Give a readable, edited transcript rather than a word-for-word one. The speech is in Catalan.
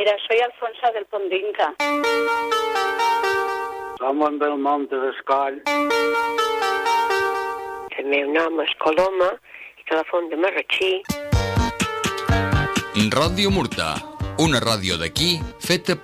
Mira, soy Alfonso del Pondinca. Som en Belmont de Descoll. El meu nom és Coloma i telefon de Marratxí. Ràdio Murta, una ràdio d'aquí feta